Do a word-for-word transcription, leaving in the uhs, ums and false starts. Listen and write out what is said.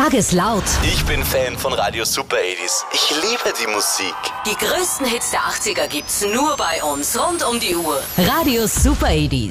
Sag es laut. Ich bin Fan von Radio Super achtziger. Ich liebe die Musik. Die größten Hits der achtziger gibt's nur bei uns rund um die Uhr. Radio Super achtziger.